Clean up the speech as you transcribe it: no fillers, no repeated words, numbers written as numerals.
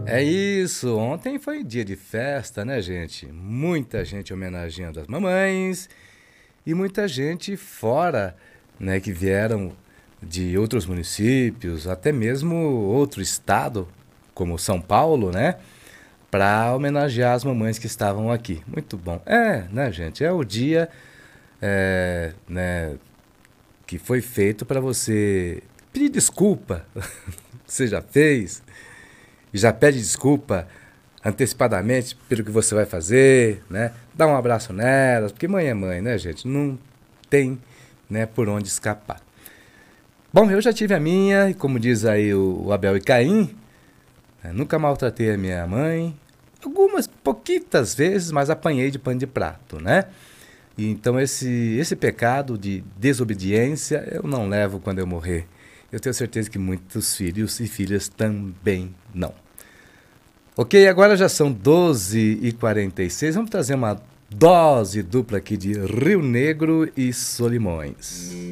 É isso, ontem foi dia de festa, né, gente? Muita gente homenageando as mamães e muita gente fora, né, que vieram de outros municípios, até mesmo outro estado, como São Paulo, né, para homenagear as mamães que estavam aqui. Muito bom. É, né, gente? É o dia, né, que foi feito para você pedir desculpa. Você já fez? E já pede desculpa antecipadamente pelo que você vai fazer, né? Dá um abraço nelas, porque mãe é mãe, né, gente? Não tem, né, por onde escapar. Bom, eu já tive a minha, e como diz aí o Abel e Caim, né, nunca maltratei a minha mãe. Algumas pouquitas vezes, mas apanhei de pano de prato, né? E então esse pecado de desobediência eu não levo quando eu morrer. Eu tenho certeza que muitos filhos e filhas também não. Ok, agora já são 12h46. Vamos trazer uma dose dupla aqui de Rio Negro e Solimões.